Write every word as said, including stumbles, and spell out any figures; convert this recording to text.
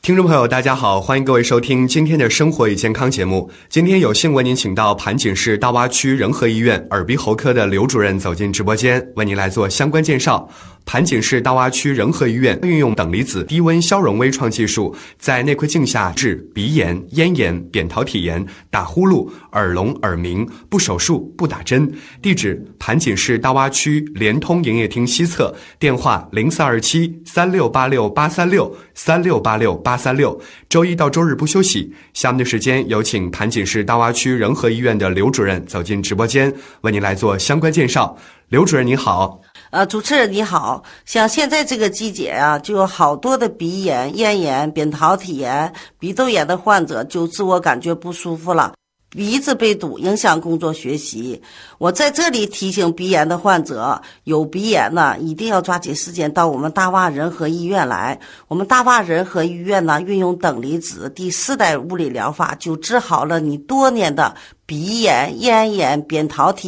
听众朋友大家好，欢迎各位收听今天的生活与健康节目。今天有幸为您请到盘锦市大洼区仁和医院耳鼻喉科的刘主任走进直播间，为您来做相关介绍。盘锦市大洼区仁和医院运用等离子低温消融微创技术，在内窥镜下治鼻炎、咽炎、扁桃体炎、打呼噜、耳聋、耳鸣，不手术不打针。地址：盘锦市大洼区联通营业厅西侧，电话零四二七三六八六八三六三六八六八三六，周一到周日不休息。下面的时间有请盘锦市大洼区仁和医院的刘主任走进直播间，为您来做相关介绍。刘主任你好。 呃，主持人你好，像现在这个季节啊，就有好多的鼻炎、咽炎、扁桃体炎、鼻窦炎的患者就自我感觉不舒服了，鼻子被堵，影响工作学习。我在这里提醒鼻炎的患者，有鼻炎呢，一定要抓紧时间到我们大洼仁和医院来。我们大洼仁和医院呢，运用等离子第四代物理疗法，就治好了你多年的鼻炎、咽炎、扁桃体